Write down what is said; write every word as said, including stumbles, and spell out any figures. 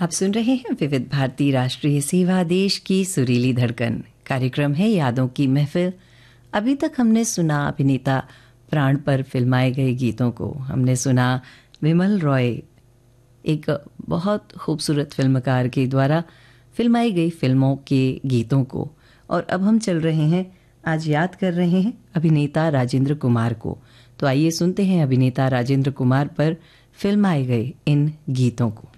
आप सुन रहे हैं विविध भारती राष्ट्रीय सेवा, देश की सुरीली धड़कन। कार्यक्रम है यादों की महफिल। अभी तक हमने सुना अभिनेता प्राण पर फिल्माए गए गीतों को। हमने सुना विमल रॉय, एक बहुत खूबसूरत फिल्मकार के द्वारा फिल्माई गई फिल्मों के गीतों को। और अब हम चल रहे हैं, आज याद कर रहे हैं अभिनेता राजेंद्र कुमार को। तो आइए सुनते हैं अभिनेता राजेंद्र कुमार पर फिल्माए गए इन गीतों को।